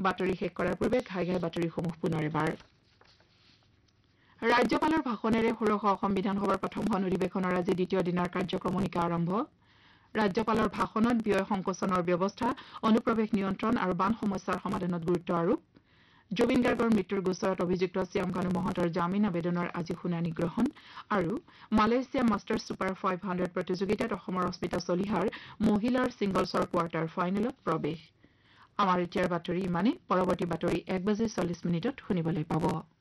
বাতৰি শেষ কৰাৰ পূৰ্বে ঘাই ঘাই বাতৰিসমূহ পুনৰ এবাৰ ৰাজ্যপালৰ ভাষণেৰে ষোড়শ অসম বিধানসভাৰ প্ৰথমখন অধিৱেশনৰ আজি দ্বিতীয় দিনৰ কাৰ্যক্ৰমণিকা আৰম্ভ ৰাজ্যপালৰ ভাষণত ব্যয় সংকোচনৰ ব্যৱস্থা অনুপ্ৰৱেশ নিয়ন্ত্ৰণ আৰু বান সমস্যাৰ সমাধানত গুৰুত্ব আৰোপ জুবিন গাৰ্গৰ মৃত্যুৰ গোচৰত অভিযুক্ত শ্যামকানু মহন্তৰ জামিন আবেদনৰ আজি শুনানি গ্ৰহণ আৰু মালয়েছিয়া মাষ্টাৰ্ছ ছুপাৰ 500 প্ৰতিযোগিতাত অসমৰ অস্মিতা চলিহাৰ মহিলাৰ ছিংগলছৰ কোৱাৰ্টাৰ ফাইনেলত প্ৰৱেশ আমাৰ এতিয়াৰ বাতৰি ইমানে পৰৱৰ্তী বাতৰি 1:40 শুনিবলৈ পাব